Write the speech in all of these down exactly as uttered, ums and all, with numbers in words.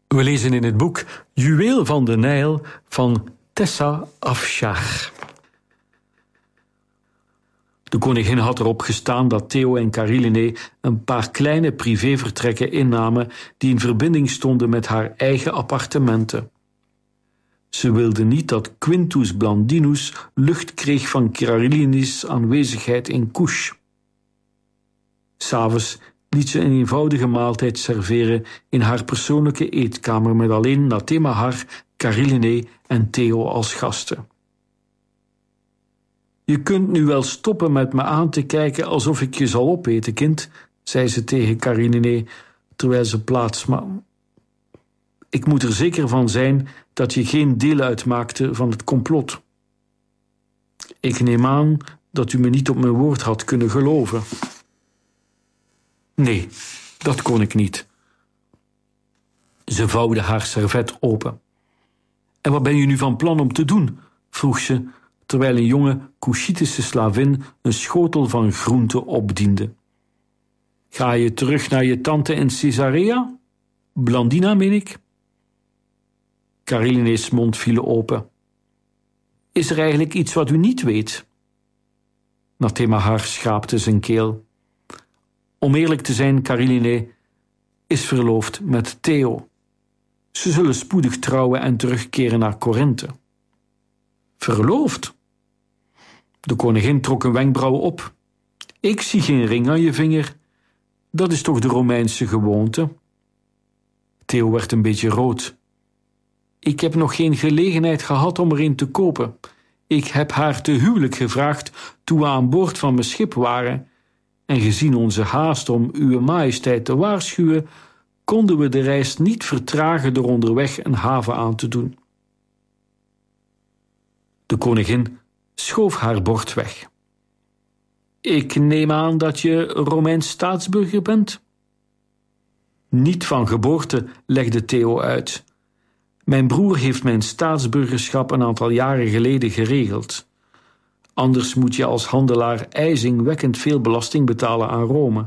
We lezen in het boek Juweel van de Nijl van Tessa Afshar. De koningin had erop gestaan dat Theo en Carilene een paar kleine privévertrekken innamen die in verbinding stonden met haar eigen appartementen. Ze wilde niet dat Quintus Blandinus lucht kreeg van Cariline's aanwezigheid in Couche. 'S Avonds liet ze een eenvoudige maaltijd serveren in haar persoonlijke eetkamer met alleen Nathemahar, Cariline en Theo als gasten. Je kunt nu wel stoppen met me aan te kijken alsof ik je zal opeten, kind, zei ze tegen Cariline, terwijl ze plaatsnam. Ik moet er zeker van zijn dat je geen deel uitmaakte van het complot. Ik neem aan dat u me niet op mijn woord had kunnen geloven. Nee, dat kon ik niet. Ze vouwde haar servet open. En wat ben je nu van plan om te doen? Vroeg ze, terwijl een jonge Couchitische slavin een schotel van groente opdiende. Ga je terug naar je tante in Caesarea? Blandina, meen ik? Cariline's mond viel open. Is er eigenlijk iets wat u niet weet? Nathemahar schaapte zijn keel. Om eerlijk te zijn, Cariline is verloofd met Theo. Ze zullen spoedig trouwen en terugkeren naar Korinthe. Verloofd? De koningin trok een wenkbrauw op. Ik zie geen ring aan je vinger. Dat is toch de Romeinse gewoonte? Theo werd een beetje rood. Ik heb nog geen gelegenheid gehad om er een te kopen. Ik heb haar te huwelijk gevraagd toen we aan boord van mijn schip waren. En gezien onze haast om uw majesteit te waarschuwen, konden we de reis niet vertragen door onderweg een haven aan te doen. De koningin schoof haar bord weg. Ik neem aan dat je Romeins staatsburger bent? Niet van geboorte, legde Theo uit. Mijn broer heeft mijn staatsburgerschap een aantal jaren geleden geregeld. Anders moet je als handelaar ijzingwekkend veel belasting betalen aan Rome.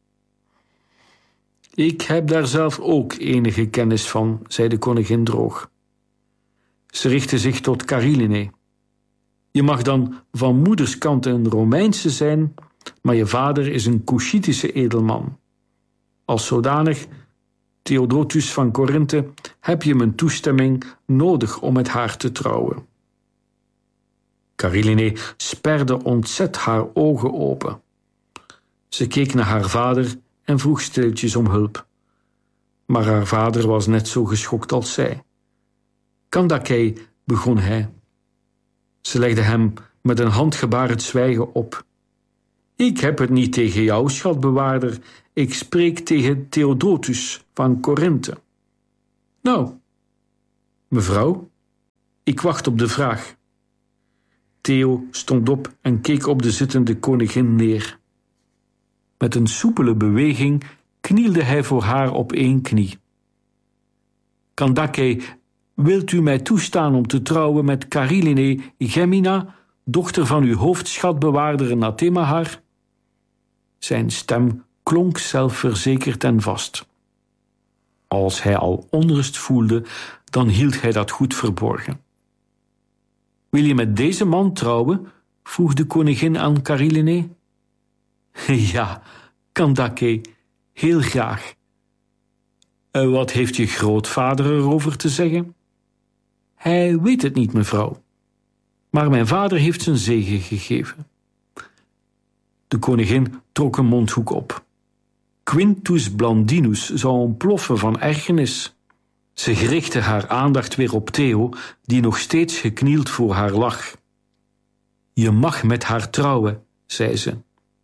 Ik heb daar zelf ook enige kennis van, zei de koningin droog. Ze richtte zich tot Cariline. Je mag dan van moederskant een Romeinse zijn, maar je vader is een Couchitische edelman. Als zodanig, Theodotus van Korinthe, heb je mijn toestemming nodig om met haar te trouwen. Cariline sperde ontzet haar ogen open. Ze keek naar haar vader en vroeg stilletjes om hulp. Maar haar vader was net zo geschokt als zij. Kandake, begon hij. Ze legde hem met een handgebaar het zwijgen op. Ik heb het niet tegen jou, schatbewaarder. Ik spreek tegen Theodotus van Korinthe. Nou, mevrouw, ik wacht op de vraag. Theo stond op en keek op de zittende koningin neer. Met een soepele beweging knielde hij voor haar op één knie. Kandake, wilt u mij toestaan om te trouwen met Cariline Gemina, dochter van uw hoofdschatbewaarder Nathemahar? Zijn stem klonk zelfverzekerd en vast. Als hij al onrust voelde, dan hield hij dat goed verborgen. Wil je met deze man trouwen? Vroeg de koningin aan Cariline. Ja, Kandake, heel graag. En wat heeft je grootvader erover te zeggen? Hij weet het niet, mevrouw. Maar mijn vader heeft zijn zegen gegeven. De koningin trok een mondhoek op. Quintus Blandinus zou ontploffen van ergernis. Ze richtte haar aandacht weer op Theo, die nog steeds geknield voor haar lag. Je mag met haar trouwen, zei ze.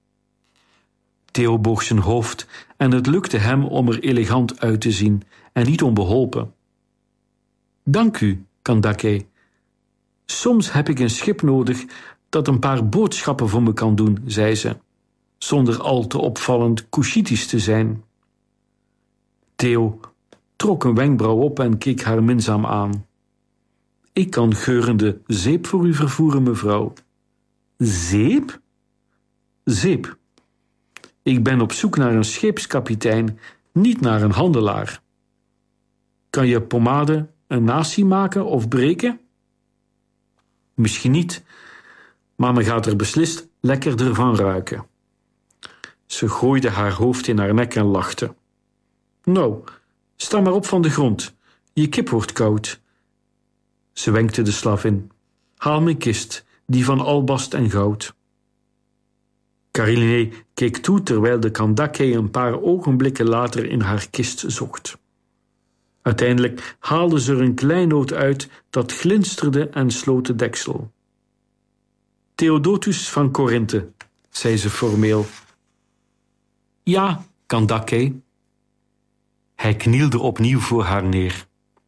Theo boog zijn hoofd en het lukte hem om er elegant uit te zien en niet onbeholpen. Dank u, Kandake. Soms heb ik een schip nodig dat een paar boodschappen voor me kan doen, zei ze, zonder al te opvallend Couchitisch te zijn. Theo trok een wenkbrauw op en keek haar minzaam aan. Ik kan geurende zeep voor u vervoeren, mevrouw. Zeep? Zeep. Ik ben op zoek naar een scheepskapitein, niet naar een handelaar. Kan je pomade een nazi maken of breken? Misschien niet, maar men gaat er beslist lekkerder van ruiken. Ze gooide haar hoofd in haar nek en lachte. Nou, sta maar op van de grond. Je kip wordt koud. Ze wenkte de slavin. Haal mijn kist, die van albast en goud. Karilinee keek toe terwijl de Kandake een paar ogenblikken later in haar kist zocht. Uiteindelijk haalde ze er een kleinood uit dat glinsterde en sloot de deksel. Theodotus van Korinthe, zei ze formeel. Ja, Kandake. Hij knielde opnieuw voor haar neer.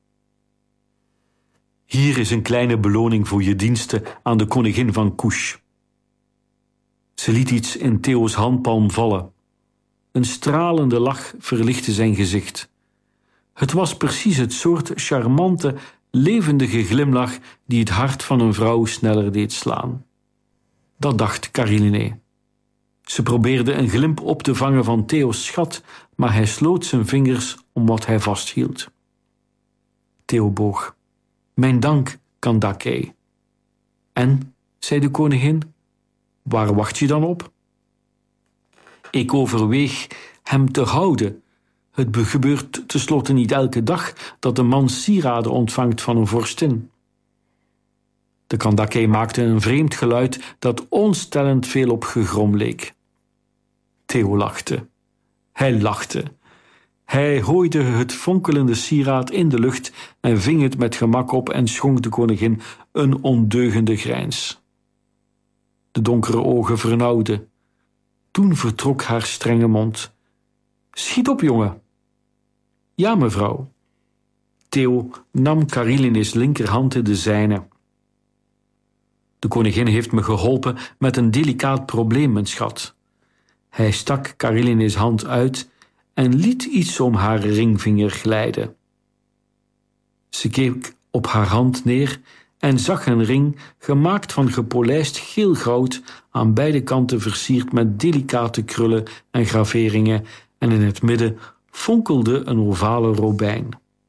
Hier is een kleine beloning voor je diensten aan de koningin van Kush. Ze liet iets in Theo's handpalm vallen. Een stralende lach verlichtte zijn gezicht. Het was precies het soort charmante, levendige glimlach die het hart van een vrouw sneller deed slaan. Dat dacht Karilinee. Ze probeerde een glimp op te vangen van Theo's schat, maar hij sloot zijn vingers om wat hij vasthield. Theo boog. Mijn dank, Kandake. En, zei de koningin, waar wacht je dan op? Ik overweeg hem te houden. Het gebeurt tenslotte niet elke dag dat een man sieraden ontvangt van een vorstin. De Kandake maakte een vreemd geluid dat onstellend veel op gegrom leek. Theo lachte. Hij lachte. Hij hooide het fonkelende sieraad in de lucht en ving het met gemak op en schonk de koningin een ondeugende grijns. De donkere ogen vernauwden. Toen vertrok haar strenge mond. Schiet op, jongen. Ja, mevrouw. Theo nam Karilinee's linkerhand in de zijne. De koningin heeft me geholpen met een delicaat probleem, mijn schat. Hij stak Karilinee's hand uit en liet iets om haar ringvinger glijden. Ze keek op haar hand neer en zag een ring gemaakt van gepolijst geel goud, aan beide kanten versierd met delicate krullen en graveringen, en in het midden fonkelde een ovale robijn.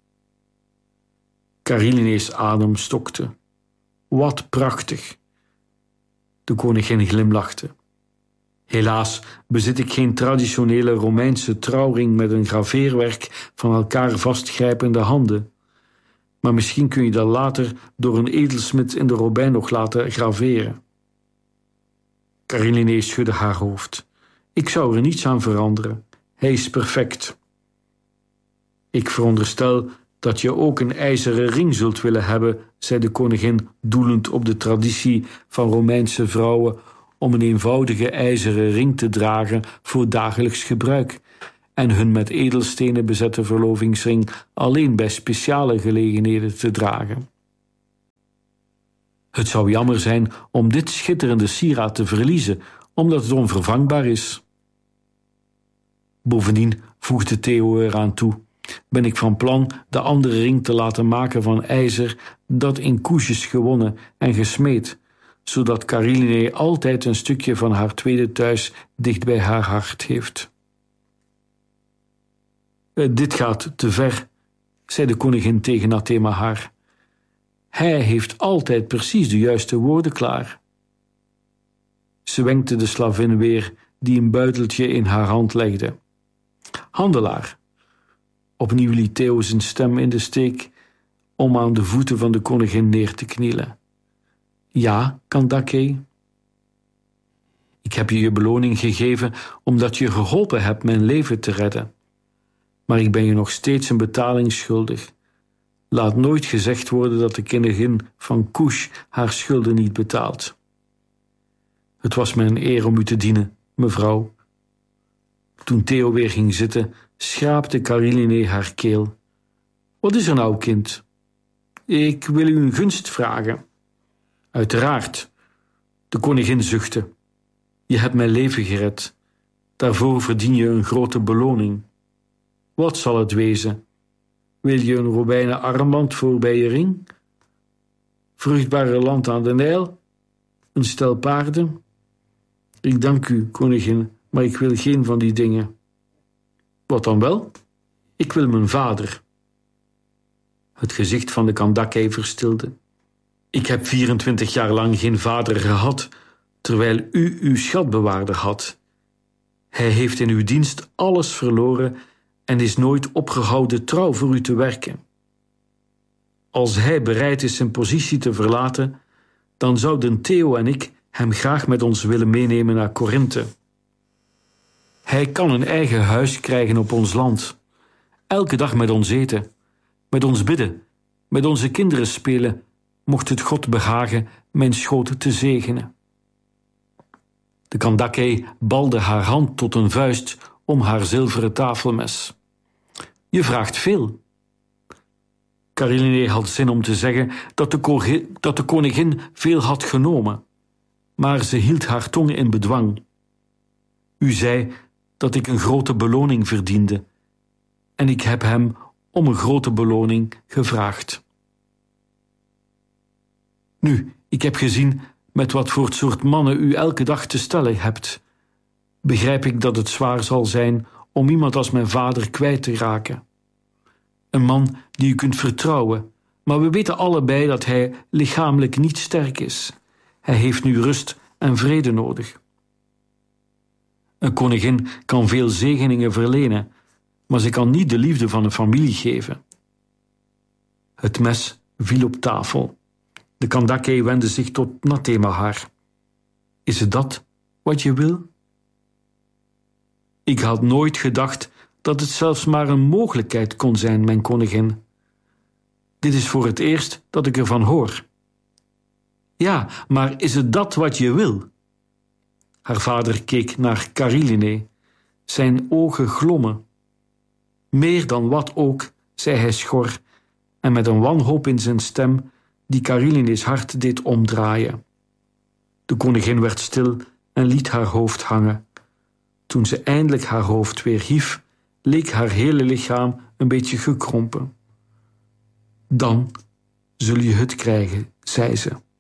Karilinee's adem stokte. Wat prachtig! De koningin glimlachte. Helaas bezit ik geen traditionele Romeinse trouwring met een graveerwerk van elkaar vastgrijpende handen. Maar misschien kun je dat later door een edelsmid in de robijn nog laten graveren. Karilinee schudde haar hoofd. Ik zou er niets aan veranderen. Hij is perfect. Ik veronderstel dat je ook een ijzeren ring zult willen hebben, zei de koningin, doelend op de traditie van Romeinse vrouwen om een eenvoudige ijzeren ring te dragen voor dagelijks gebruik en hun met edelstenen bezette verlovingsring alleen bij speciale gelegenheden te dragen. Het zou jammer zijn om dit schitterende sieraad te verliezen, omdat het onvervangbaar is. Bovendien, voegde Theo eraan toe, ben ik van plan de andere ring te laten maken van ijzer dat in Kush is gewonnen en gesmeed, zodat Karilinee altijd een stukje van haar tweede thuis dicht bij haar hart heeft. Dit gaat te ver, zei de koningin tegen Athemahar. Hij heeft altijd precies de juiste woorden klaar. Ze wenkte de slavin weer, die een buiteltje in haar hand legde. Handelaar. Opnieuw liet Theo zijn stem in de steek om aan de voeten van de koningin neer te knielen. Ja, Kandake? Ik heb je je beloning gegeven omdat je geholpen hebt mijn leven te redden. Maar ik ben je nog steeds een betaling schuldig. Laat nooit gezegd worden dat de koningin van Kush haar schulden niet betaalt. Het was me een eer om u te dienen, mevrouw. Toen Theo weer ging zitten, schraapte Karilinee haar keel. Wat is er nou, kind? Ik wil u een gunst vragen. Uiteraard. De koningin zuchtte. Je hebt mijn leven gered. Daarvoor verdien je een grote beloning. Wat zal het wezen? Wil je een robijnen armband voor bij je ring? Vruchtbare land aan de Nijl? Een stel paarden? Ik dank u, koningin, maar ik wil geen van die dingen. Wat dan wel? Ik wil mijn vader. Het gezicht van de Kandake verstilde. Ik heb vierentwintig jaar lang geen vader gehad, terwijl u uw schatbewaarder had. Hij heeft in uw dienst alles verloren en is nooit opgehouden trouw voor u te werken. Als hij bereid is zijn positie te verlaten, dan zouden Theo en ik hem graag met ons willen meenemen naar Korinthe. Hij kan een eigen huis krijgen op ons land, elke dag met ons eten, met ons bidden, met onze kinderen spelen, mocht het God behagen mijn schoot te zegenen. De Kandake balde haar hand tot een vuist om haar zilveren tafelmes. Je vraagt veel. Kariline had zin om te zeggen dat de, ko- dat de koningin veel had genomen, maar ze hield haar tong in bedwang. U zei dat ik een grote beloning verdiende, en ik heb hem om een grote beloning gevraagd. Nu, ik heb gezien met wat voor soort mannen u elke dag te stellen hebt. Begrijp ik dat het zwaar zal zijn om iemand als mijn vader kwijt te raken. Een man die u kunt vertrouwen, maar we weten allebei dat hij lichamelijk niet sterk is. Hij heeft nu rust en vrede nodig. Een koningin kan veel zegeningen verlenen, maar ze kan niet de liefde van een familie geven. Het mes viel op tafel. De Kandake wendde zich tot Nathemahar. Is het dat wat je wil? Ik had nooit gedacht dat het zelfs maar een mogelijkheid kon zijn, mijn koningin. Dit is voor het eerst dat ik ervan hoor. Ja, maar is het dat wat je wil? Haar vader keek naar Kariline. Zijn ogen glommen. Meer dan wat ook, zei hij schor, en met een wanhoop in zijn stem die Kariline's hart deed omdraaien. De koningin werd stil en liet haar hoofd hangen. Toen ze eindelijk haar hoofd weer hief, leek haar hele lichaam een beetje gekrompen. Dan zul je het krijgen, zei ze.